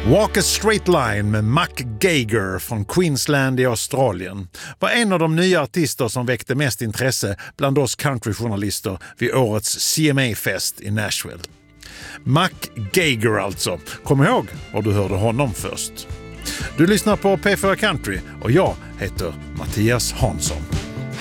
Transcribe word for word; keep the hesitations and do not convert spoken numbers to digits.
Walk a Straight Line med Mick Jagger från Queensland i Australien var en av de nya artister som väckte mest intresse bland oss countryjournalister vid årets C M A-fest i Nashville. Mick Jagger alltså. Kom ihåg var du hörde honom först. Du lyssnar på P fyra Country och jag heter Mattias Hansson.